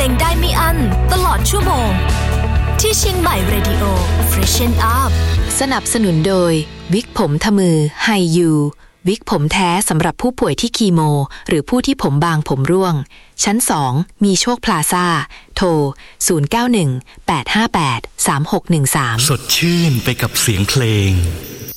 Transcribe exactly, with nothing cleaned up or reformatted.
งได้ไม่อั้นตลอดชั่วโมงที่เชียงใหม่ Radio Freshen Up สนับสนุนโดยวิกผมทมือไฮยูวิกผมแท้สำหรับผู้ป่วยที่คีโมหรือผู้ที่ผมบางผมร่วงชั้นสองมีโชคพลาซ่าโทรศูนย์ เก้า หนึ่ง แปด ห้า แปด สาม หก หนึ่ง สามสดชื่นไปกับเสียงเพลง